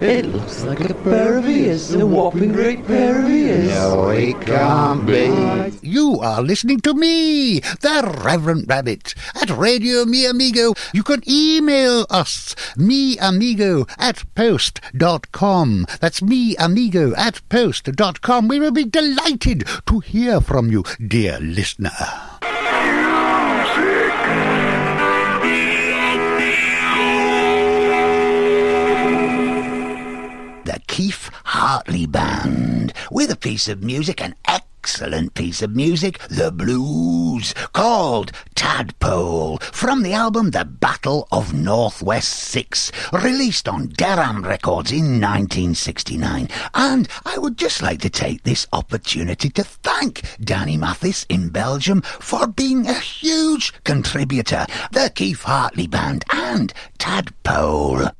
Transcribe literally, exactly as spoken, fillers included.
It looks like a pair of ears, a whopping great pair of ears. No, it can't be. You are listening to me, the Reverend Rabbit, at Radio Mi Amigo. You can email us, meamigo at post dot com. That's meamigo at post dot com. We will be delighted to hear from you, dear listener. The Keith Hartley Band, with a piece of music, an excellent piece of music, the blues, called Tadpole, from the album The Battle of Northwest Six, released on Deram Records in nineteen sixty-nine. And I would just like to take this opportunity to thank Danny Mathis in Belgium for being a huge contributor. The Keith Hartley Band and Tadpole.